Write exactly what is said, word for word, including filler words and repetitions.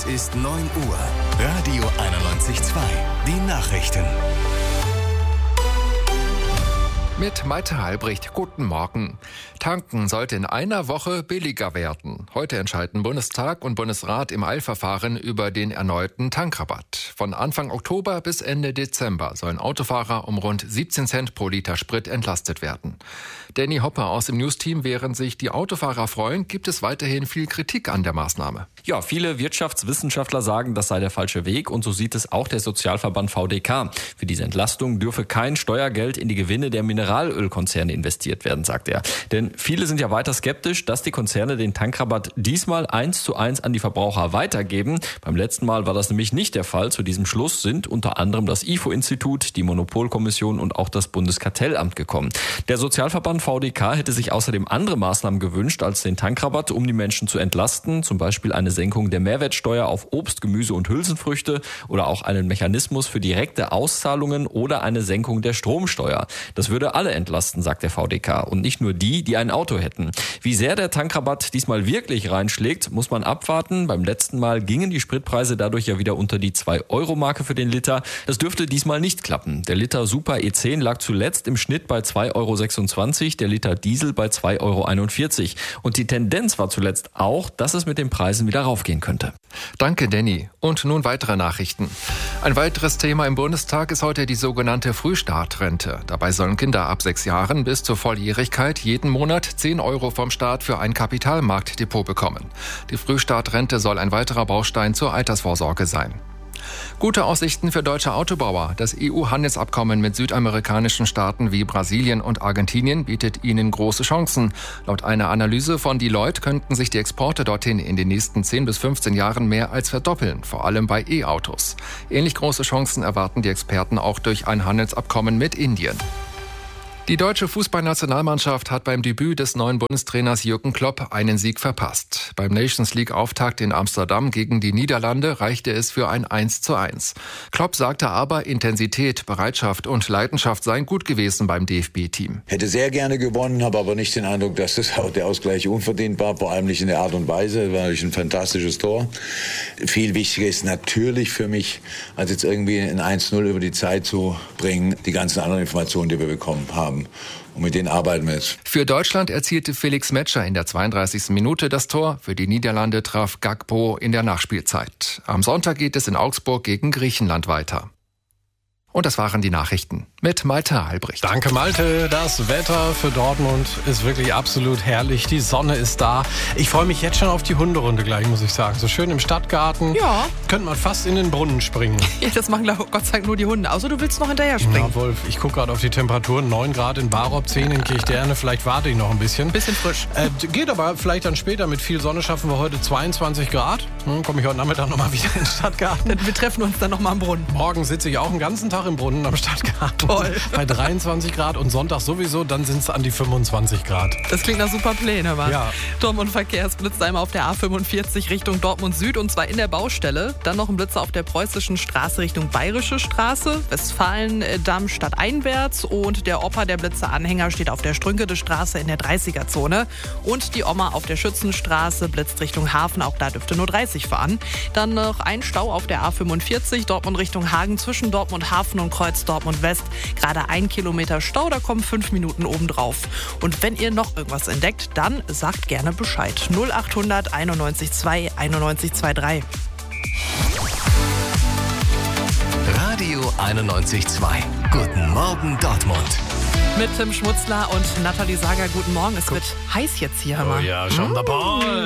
Es ist neun Uhr. Radio einundneunzig Komma zwei. Die Nachrichten. Mit Malte Halbricht, guten Morgen. Tanken sollte in einer Woche billiger werden. Heute entscheiden Bundestag und Bundesrat im Eilverfahren über den erneuten Tankrabatt. Von Anfang Oktober bis Ende Dezember sollen Autofahrer um rund siebzehn Cent pro Liter Sprit entlastet werden. Danny Hopper aus dem Newsteam, während sich die Autofahrer freuen, gibt es weiterhin viel Kritik an der Maßnahme. Ja, viele Wirtschaftswissenschaftler sagen, das sei der falsche Weg, und so sieht es auch der Sozialverband V D K. Für diese Entlastung dürfe kein Steuergeld in die Gewinne der Mineralölkonzerne investiert werden, sagt er. Denn viele sind ja weiter skeptisch, dass die Konzerne den Tankrabatt diesmal eins zu eins an die Verbraucher weitergeben. Beim letzten Mal war das nämlich nicht der Fall. Zu diesem Schluss sind unter anderem das I F O-Institut, die Monopolkommission und auch das Bundeskartellamt gekommen. Der Sozialverband V D K hätte sich außerdem andere Maßnahmen gewünscht als den Tankrabatt, um die Menschen zu entlasten, zum Beispiel eine Senkung der Mehrwertsteuer auf Obst, Gemüse und Hülsenfrüchte oder auch einen Mechanismus für direkte Auszahlungen oder eine Senkung der Stromsteuer. Das würde alle entlasten, sagt der V D K, und nicht nur die, die ein Auto hätten. Wie sehr der Tankrabatt diesmal wirklich reinschlägt, muss man abwarten. Beim letzten Mal gingen die Spritpreise dadurch ja wieder unter die zwei Euro Marke für den Liter. Das dürfte diesmal nicht klappen. Der Liter Super E zehn lag zuletzt im Schnitt bei zwei Euro sechsundzwanzig, der Liter Diesel bei zwei Euro einundvierzig. Und die Tendenz war zuletzt auch, dass es mit den Preisen wieder raufgehen könnte. Danke, Danny. Und nun weitere Nachrichten. Ein weiteres Thema im Bundestag ist heute die sogenannte Frühstartrente. Dabei sollen Kinder ab sechs Jahren bis zur Volljährigkeit jeden Monat zehn Euro vom Staat für ein Kapitalmarktdepot bekommen. Die Frühstartrente soll ein weiterer Baustein zur Altersvorsorge sein. Gute Aussichten für deutsche Autobauer. Das E U-Handelsabkommen mit südamerikanischen Staaten wie Brasilien und Argentinien bietet ihnen große Chancen. Laut einer Analyse von Deloitte könnten sich die Exporte dorthin in den nächsten zehn bis fünfzehn Jahren mehr als verdoppeln, vor allem bei E-Autos. Ähnlich große Chancen erwarten die Experten auch durch ein Handelsabkommen mit Indien. Die deutsche Fußballnationalmannschaft hat beim Debüt des neuen Bundestrainers Jürgen Klopp einen Sieg verpasst. Beim Nations League-Auftakt in Amsterdam gegen die Niederlande reichte es für ein eins zu eins. Klopp sagte aber, Intensität, Bereitschaft und Leidenschaft seien gut gewesen beim D F B-Team. Hätte sehr gerne gewonnen, habe aber nicht den Eindruck, dass das auch der Ausgleich unverdient war, vor allem nicht in der Art und Weise. Das war natürlich ein fantastisches Tor. Viel wichtiger ist natürlich für mich, als jetzt irgendwie ein eins zu null über die Zeit zu bringen, die ganzen anderen Informationen, die wir bekommen haben. Und mit denen arbeiten wir jetzt. Für Deutschland erzielte Felix Metscher in der zweiunddreißigsten Minute das Tor. Für die Niederlande traf Gakpo in der Nachspielzeit. Am Sonntag geht es in Augsburg gegen Griechenland weiter. Und das waren die Nachrichten mit Malte Halbricht. Danke, Malte. Das Wetter für Dortmund ist wirklich absolut herrlich. Die Sonne ist da. Ich freue mich jetzt schon auf die Hunderunde gleich, muss ich sagen. So schön im Stadtgarten. Ja. Könnte man fast in den Brunnen springen. Ja, das machen Gott sei Dank nur die Hunde. Außer du willst noch hinterher springen. Ja, Wolf, ich gucke gerade auf die Temperaturen. neun Grad in Barop, zehn in Kirchderne. Vielleicht warte ich noch ein bisschen. Bisschen frisch. Äh, geht aber vielleicht dann später. Mit viel Sonne schaffen wir heute zweiundzwanzig Grad. Hm, komme ich heute Nachmittag nochmal wieder in den Stadtgarten. Wir treffen uns dann nochmal am Brunnen. Morgen sitze ich auch den ganzen Tag im Brunnen am Stadtgarten. Toll. Bei dreiundzwanzig Grad und Sonntag sowieso, dann sind es an die fünfundzwanzig Grad. Das klingt nach super Pläne, was? Ja. Dortmund Verkehrsblitz einmal auf der A fünfundvierzig Richtung Dortmund Süd, und zwar in der Baustelle. Dann noch ein Blitzer auf der Preußischen Straße Richtung Bayerische Straße, Westfalen-Damm stadteinwärts, und der Opa, der Blitzer-Anhänger, steht auf der Strünkede Straße in der dreißiger-Zone. Und die Oma auf der Schützenstraße blitzt Richtung Hafen, auch da dürfte nur dreißig fahren. Dann noch ein Stau auf der A fünfundvierzig, Dortmund Richtung Hagen zwischen Dortmund Hafen und Kreuz Dortmund West. Gerade ein Kilometer Stau, da kommen fünf Minuten obendrauf. Und wenn ihr noch irgendwas entdeckt, dann sagt gerne Bescheid. null achthundert einundneunzig zwei einundneunzig drei. Radio einundneunzig Komma zwei. Guten Morgen, Dortmund. Mit Tim Schmutzler und Nathalie Sager, guten Morgen. Es wird heiß jetzt hier, hör mal. Oh ja, schon dabei.